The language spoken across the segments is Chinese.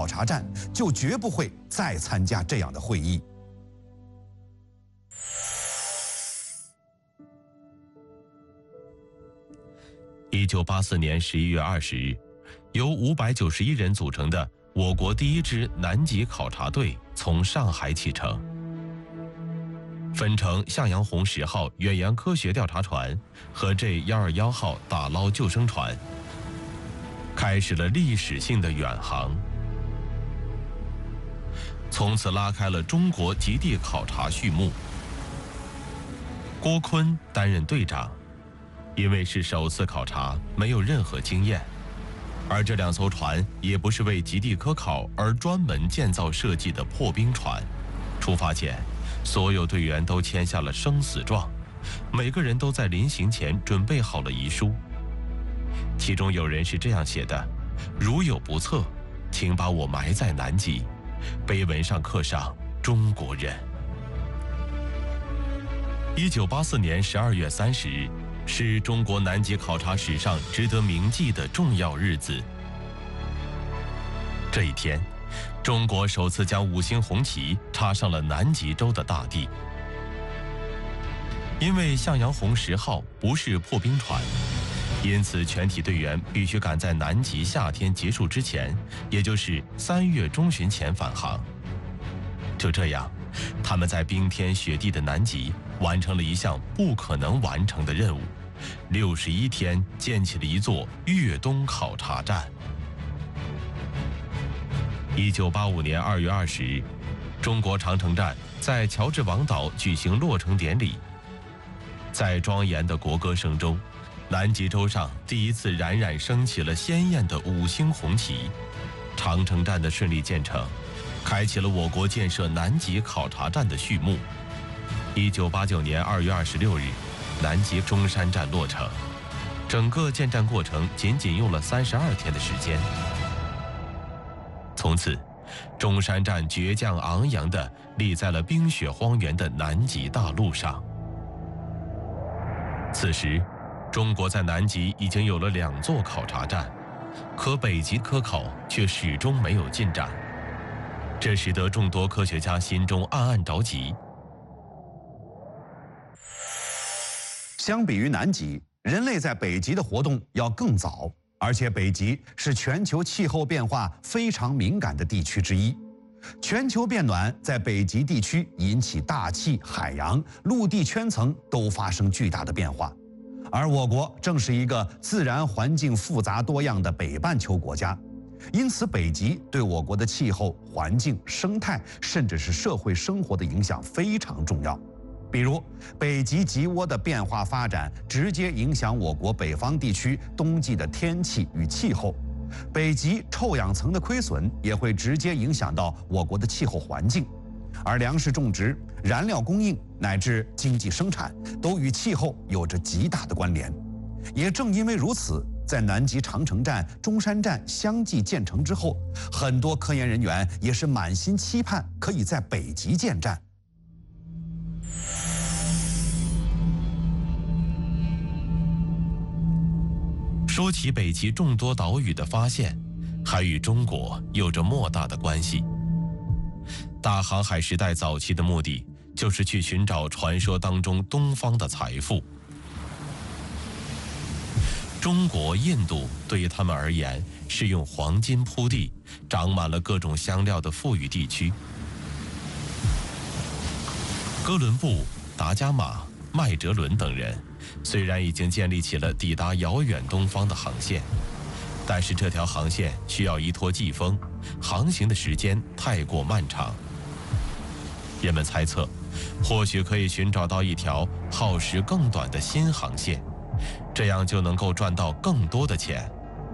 察站，就绝不会再参加这样的会议。 1984年11月20日，由591人组成的我国第一支南极考察队从上海启程，分成向阳红10号远洋科学调查船和 J121号打捞救生船，开始了历史性的远航，从此拉开了中国极地考察序幕。郭坤担任队长，因为是首次考察，没有任何经验，而这2艘船也不是为极地科考而专门建造设计的破冰船。出发前，所有队员都签下了生死状，每个人都在临行前准备好了遗书。其中有人是这样写的：如有不测，请把我埋在南极。碑文上刻上中国人。1984年12月30日，是中国南极考察史上值得铭记的重要日子。这一天，中国首次将5星红旗插上了南极洲的大地。因为向阳红10号不是破冰船，因此全体队员必须赶在南极夏天结束之前，也就是3月中旬前返航。就这样，他们在冰天雪地的南极完成了一项不可能完成的任务，61天建起了一座越冬考察站。1985年2月20日，中国长城站在乔治王岛举行落成典礼。在庄严的国歌声中，南极洲上第一次冉冉升起了鲜艳的5星红旗。长城站的顺利建成，开启了我国建设南极考察站的序幕。1989年2月26日，南极中山站落成，整个建站过程仅用了32天的时间。从此，中山站倔强昂扬地立在了冰雪荒原的南极大陆上。此时，中国在南极已经有了2座考察站，可北极科考却始终没有进展，这使得众多科学家心中暗暗着急。 相比于南极，人类在北极的活动要更早，而且北极是全球气候变化非常敏感的地区之一。全球变暖在北极地区引起大气、海洋、陆地圈层都发生巨大的变化，而我国正是一个自然环境复杂多样的北半球国家，因此北极对我国的气候、环境、生态，甚至是社会生活的影响非常重要。比如，北极极涡的变化发展直接影响我国北方地区冬季的天气与气候。北极臭氧层的亏损也会直接影响到我国的气候环境，而粮食种植、燃料供应乃至经济生产都与气候有着极大的关联。也正因为如此，在南极长城站、中山站相继建成之后，很多科研人员也是满心期盼可以在北极建站。 说起北极众多岛屿的发现，还与中国有着莫大的关系。大航海时代早期的目的就是去寻找传说当中东方的财富。中国、印度对于他们而言是用黄金铺地，长满了各种香料的富裕地区。哥伦布、达伽马、麦哲伦等人虽然已经建立起了抵达遥远东方的航线，但是这条航线需要依托季风，航行的时间太过漫长。人们猜测，或许可以寻找到一条耗时更短的新航线，这样就能够赚到更多的钱。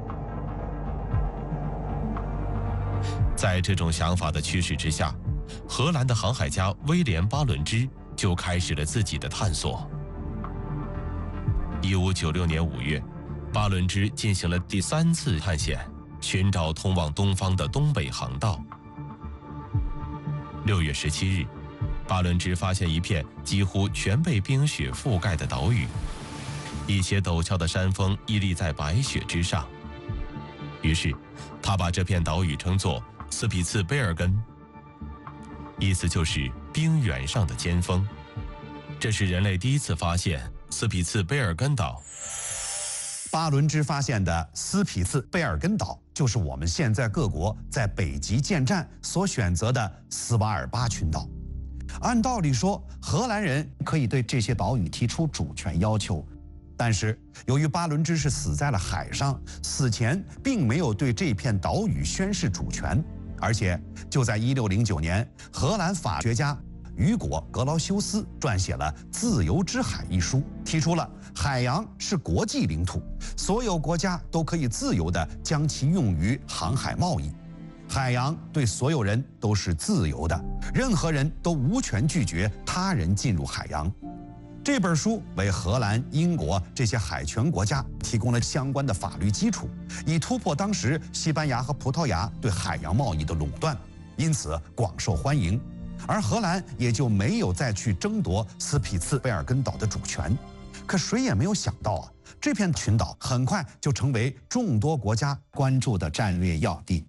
在这种想法的驱使之下，荷兰的航海家威廉·巴伦支就开始了自己的探索。1596年5月，巴伦支进行了第3次探险，寻找通往东方的东北航道。6月17日，巴伦支发现一片几乎全被冰雪覆盖的岛屿，一些陡峭的山峰屹立在白雪之上。于是，他把这片岛屿称作斯皮茨卑尔根，意思就是冰原上的尖峰。这是人类第一次发现斯皮茨卑尔根岛。 巴伦支发现的斯皮茨卑尔根岛，就是我们现在各国在北极建站所选择的斯瓦尔巴群岛。按道理说，荷兰人可以对这些岛屿提出主权要求，但是由于巴伦支是死在了海上，死前并没有对这片岛屿宣示主权，而且就在1609年，荷兰法学家雨果·格劳修斯撰写了《自由之海》一书，提出了海洋是国际领土，所有国家都可以自由地将其用于航海贸易。海洋对所有人都是自由的，任何人都无权拒绝他人进入海洋。这本书为荷兰、英国这些海权国家提供了相关的法律基础，以突破当时西班牙和葡萄牙对海洋贸易的垄断，因此广受欢迎。而荷兰也就没有再去争夺斯皮茨卑尔根岛的主权。可谁也没有想到啊，这片群岛很快就成为众多国家关注的战略要地。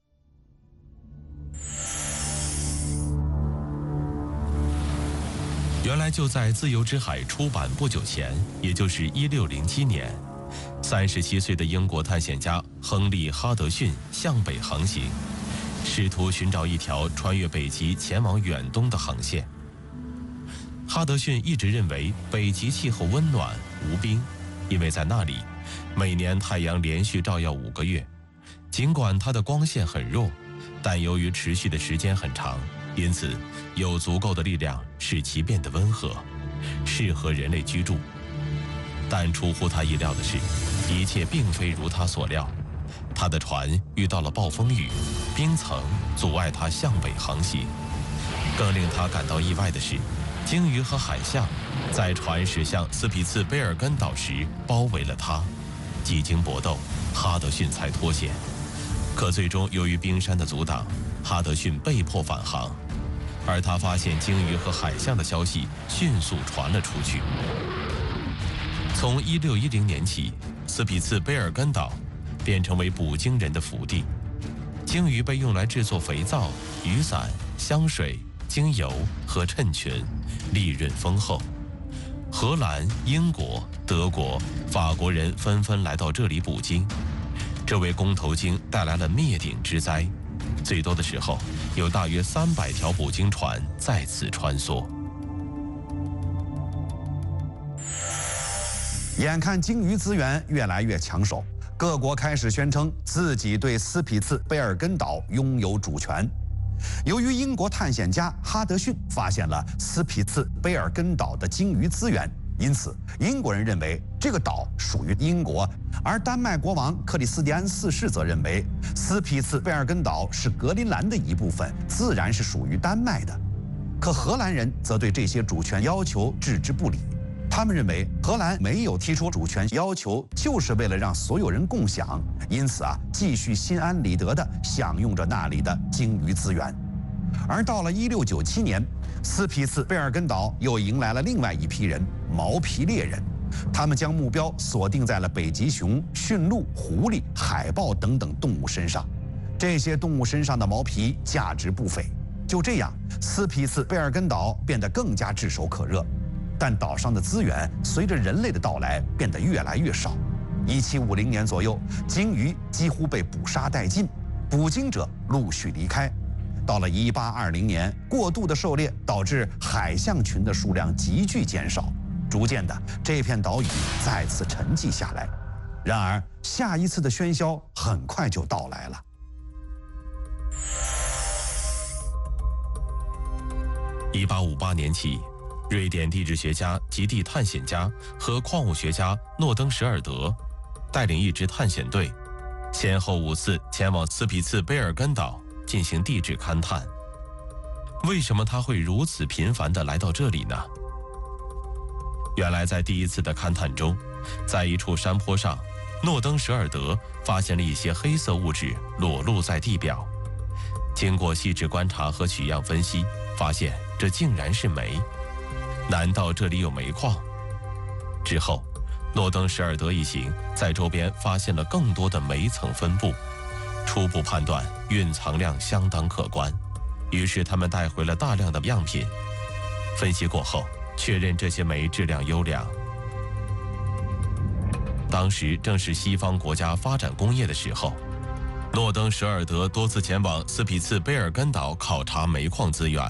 原来就在《自由之海》出版不久前，也就是1607年，37岁的英国探险家亨利·哈德逊向北航行，试图寻找一条穿越北极前往远东的航线。哈德逊一直认为北极气候温暖无冰，因为在那里，每年太阳连续照耀5个月，尽管它的光线很弱，但由于持续的时间很长，因此有足够的力量使其变得温和，适合人类居住。但出乎他意料的是，一切并非如他所料。他的船遇到了暴风雨，冰层阻碍他向北航行。更令他感到意外的是，鲸鱼和海象在船驶向斯皮茨卑尔根岛时包围了他。几经搏斗，哈德逊才脱险。可最终由于冰山的阻挡，哈德逊被迫返航。而他发现鲸鱼和海象的消息迅速传了出去。从1610年起，斯皮茨卑尔根岛便成为捕鲸人的福地。鲸鱼被用来制作肥皂、雨伞、香水、精油和衬裙，利润丰厚。荷兰、英国、德国、法国人纷纷来到这里捕鲸，这为公头鲸带来了灭顶之灾。最多的时候，有大约300条捕鲸船在此穿梭。 眼看鲸鱼资源越来越抢手，各国开始宣称自己对斯皮茨卑尔根岛拥有主权。由于英国探险家哈德逊发现了斯皮茨卑尔根岛的鲸鱼资源，因此英国人认为这个岛属于英国，而丹麦国王克里斯蒂安4世则认为斯皮茨卑尔根岛是格陵兰的一部分，自然是属于丹麦的。可荷兰人则对这些主权要求置之不理，他们认为荷兰没有提出主权要求，就是为了让所有人共享，因此继续心安理得地享用着那里的鲸鱼资源。而到了1697年，斯皮茨卑尔根岛又迎来了另外一批人——毛皮猎人。他们将目标锁定在了北极熊、驯鹿、狐狸、海豹等等动物身上。这些动物身上的毛皮价值不菲。就这样，斯皮茨卑尔根岛变得更加炙手可热。但岛上的资源随着人类的到来变得越来越少。1750年左右，鲸鱼几乎被捕杀殆尽，捕鲸者陆续离开。到了1820年，过度的狩猎导致海象群的数量急剧减少，逐渐的，这片岛屿再次沉寂下来。然而，下一次的喧嚣很快就到来了。 1858年起，瑞典地质学家、极地探险家和矿物学家诺登什尔德带领一支探险队，先后5次前往斯皮茨卑尔根岛进行地质勘探。为什么他会如此频繁地来到这里呢？原来在第一次的勘探中，在一处山坡上，诺登什尔德发现了一些黑色物质裸露在地表。经过细致观察和取样分析，发现这竟然是煤。难道这里有煤矿？之后，诺登什尔德一行在周边发现了更多的煤层分布， 初步判断蕴藏量相当可观，于是他们带回了大量的样品。分析过后，确认这些煤质量优良。当时正是西方国家发展工业的时候，诺登·舍尔德多次前往斯匹茨卑尔根岛考察煤矿资源。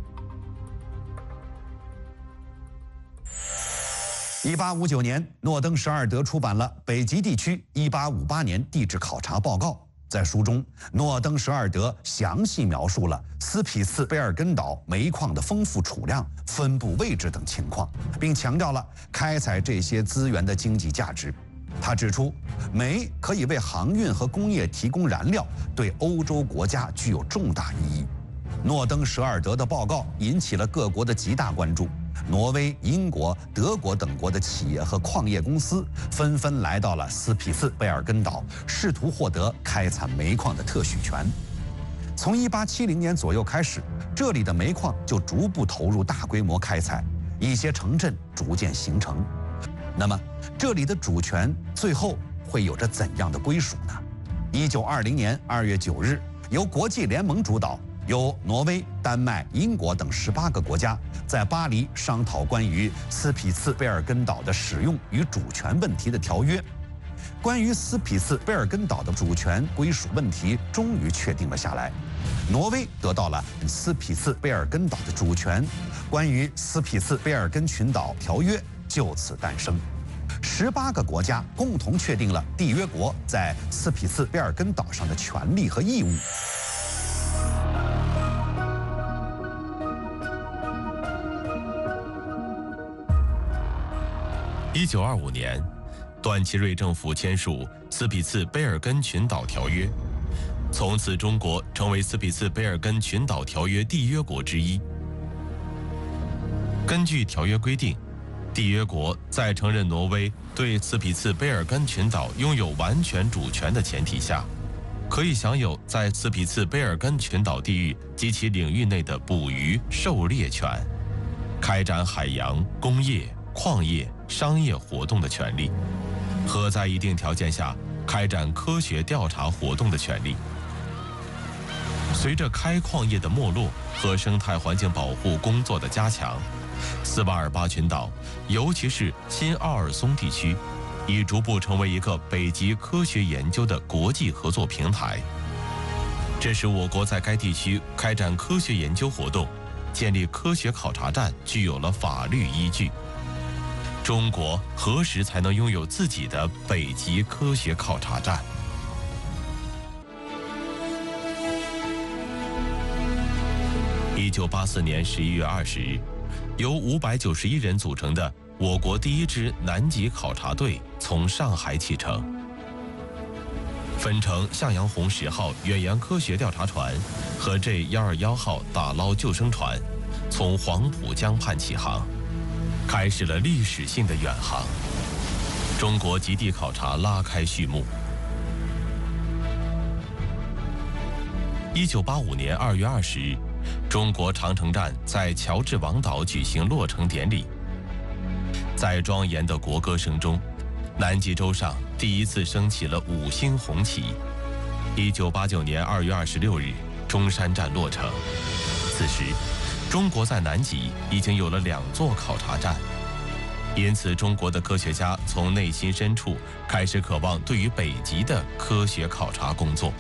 1859年，诺登·舍尔德出版了《北极地区1858年地质考察报告》。在书中，诺登·舍尔德详细描述了斯匹茨卑尔根岛煤矿的丰富储量、分布位置等情况，并强调了开采这些资源的经济价值。他指出，煤可以为航运和工业提供燃料，对欧洲国家具有重大意义。诺登·舍尔德的报告引起了各国的极大关注。挪威、英国、德国等国的企业和矿业公司纷纷来到了斯匹茨卑尔根岛，试图获得开采煤矿的特许权。从1870年左右开始，这里的煤矿就逐步投入大规模开采，一些城镇逐渐形成。那么，这里的主权最后会有着怎样的归属呢？1920年2月9日，由国际联盟主导，由挪威、丹麦、英国等18个国家在巴黎商讨关于斯匹茨卑尔根岛的使用与主权问题的条约。关于斯匹茨卑尔根岛的主权归属问题终于确定了下来，挪威得到了斯匹茨卑尔根岛的主权，关于斯匹茨卑尔根群岛条约就此诞生。18个国家共同确定了缔约国在斯匹茨卑尔根岛上的权利和义务。 1925年，段祺瑞政府签署斯匹茨卑尔根群岛条约，从此中国成为斯匹茨卑尔根群岛条约缔约国之一。根据条约规定，缔约国在承认挪威对斯匹茨卑尔根群岛拥有完全主权的前提下，可以享有在斯匹茨卑尔根群岛地域及其领域内的捕鱼、狩猎权，开展海洋、工业、矿业、商业活动的权利，和在一定条件下开展科学调查活动的权利。随着开矿业的没落和生态环境保护工作的加强，斯瓦尔巴群岛，尤其是新奥尔松地区，已逐步成为一个北极科学研究的国际合作平台。这使我国在该地区开展科学研究活动、建立科学考察站具有了法律依据。中国何时才能拥有自己的北极科学考察站？1984年11月20日，由591人组成的我国第一支南极考察队从上海启程，分成向阳红10号远洋科学调查船和 J121号打捞救生船，从黄浦江畔起航，开始了历史性的远航。中国极地考察拉开序幕。1985年2月20日，中国长城站在乔治王岛举行落成典礼。在庄严的国歌声中，南极洲上第一次升起了5星红旗。1989年2月26日，中山站落成。此时，中国在南极已经有了2座考察站，因此中国的科学家从内心深处开始渴望对于北极的科学考察工作。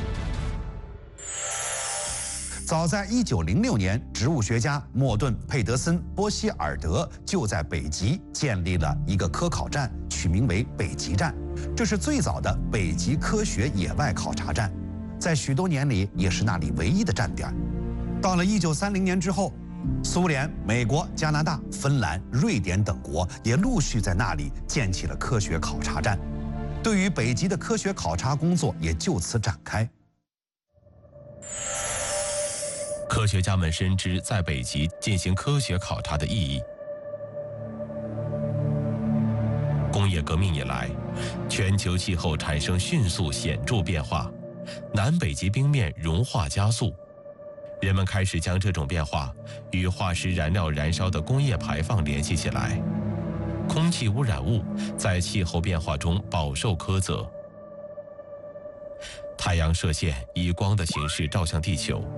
早在1906年，植物学家莫顿·佩德森·波希尔德就在北极建立了一个科考站，取名为北极站。这是最早的北极科学野外考察站，在许多年里也是那里唯一的站点。到了1930年之后，苏联、美国、加拿大、芬兰、瑞典等国也陆续在那里建起了科学考察站，对于北极的科学考察工作也就此展开。 科学家们深知在北极进行科学考察的意义。工业革命以来，全球气候产生迅速显著变化，南北极冰面融化加速。人们开始将这种变化与化石燃料燃烧的工业排放联系起来。空气污染物在气候变化中饱受苛责。 太阳射线以光的形式照向地球，